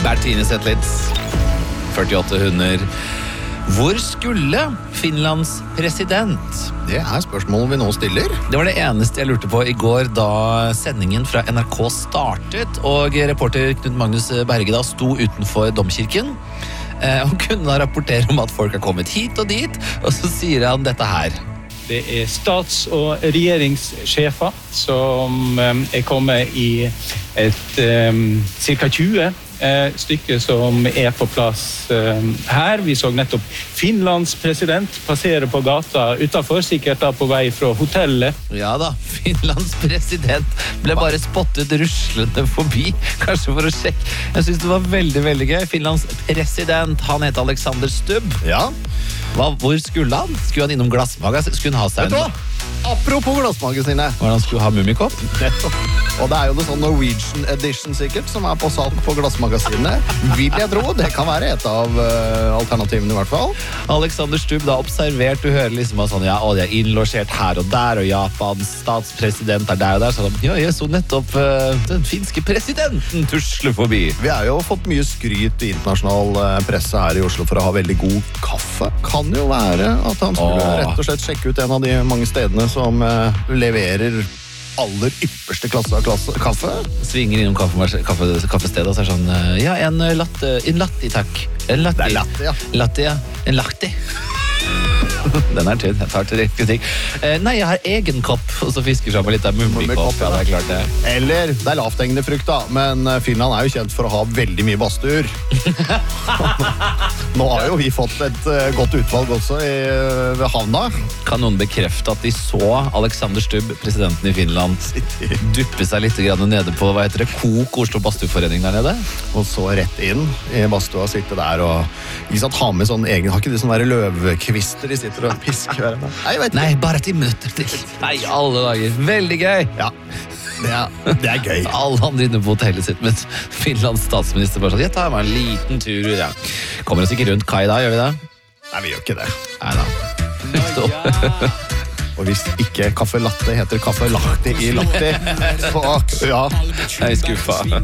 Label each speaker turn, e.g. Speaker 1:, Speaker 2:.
Speaker 1: Bertine Zetlitz, 48 hunder. Hvor skulle Finlands president?
Speaker 2: Det spørsmålet vi nå stiller.
Speaker 1: Det var det eneste jeg lurte på i går da sendingen fra NRK startet, og reporter Knut Magnus Berge da sto utenfor domkirken, og kunne da rapportere om at folk har kommet hit og dit, og så sier han dette her.
Speaker 3: Det stats- og regjeringssjefer som kommet i et cirka 20 stykker som på plass her. Vi så nettopp Finlands president passere på gata utenfor, sikkert da på vei fra hotellet.
Speaker 1: Ja da, Finlands president ble bare spottet ruslende forbi, kanskje for å sjekke. Jeg synes det var veldig, veldig gøy. Finlands president, han heter Alexander Stubb.
Speaker 2: Ja.
Speaker 1: Hvor skulle han? Skulle han innom glassmagasinet? Skulle han ha seg en...
Speaker 2: Apropos glassmagasinet.
Speaker 1: Var han skulle ha mummikopp?
Speaker 2: Nettopp. Og det jo det sånn Norwegian edition sikkert, som på salg på glassmagasinet. Vil jeg tro, det kan være et av alternativene i hvert fall.
Speaker 1: Alexander Stubb da observert, du hører liksom sånn, ja, de innlosjert her og der, og Japans statspresident der og der, så ja, jeg så nettopp den finske presidenten tusle forbi.
Speaker 2: Vi jo fått mye skryt i internasjonal presse her i Oslo for å ha veldig god kaffe. Kan jo være at han skulle rett og slett sjekke ut en av de mange stedene som leverer aller ypperste klasse av kaffe.
Speaker 1: Svinger innom kaffestedet, og så sånn, ja, en latte, takk. En latte.
Speaker 2: Det latte, ja.
Speaker 1: Latte, ja. En latte. Den tynn, jeg tar til riktig ting. Nei, jeg har egen kopp, og så fisker sammen litt av mummikopp. Ja, det klart det.
Speaker 2: Eller, det lavthengende frukt da, men Finland jo kjent for å ha veldig mye badstuer. Nå har jo vi fått et godt utvalg også ved havna.
Speaker 1: Kan noen bekrefte at de så Alexander Stubb, presidenten i Finland, duppe seg litt nede på, hva heter det, Kok, Oslo Badstueforening der nede?
Speaker 2: Og så rett inn i badstua, sitte der og ha med sånn egen, har ikke de sånne løvkvister de sitter og pisker hverandre? Nei, jeg vet ikke.
Speaker 1: Nei, bare 10 minutter til. Nei, alle dager. Veldig gøy.
Speaker 2: Ja, det gøy.
Speaker 1: Alle andre inne på hotellet sitt med Finlands statsminister bare sånn, jeg tar meg en liten tur. Ja. Kommer oss ikke rundt kai da, gjør vi det?
Speaker 2: Nei, vi gjør ikke det.
Speaker 1: Nei da.
Speaker 2: Og hvis ikke kaffe latte heter kaffe latte i latte, så ja.
Speaker 1: Jeg skuffa.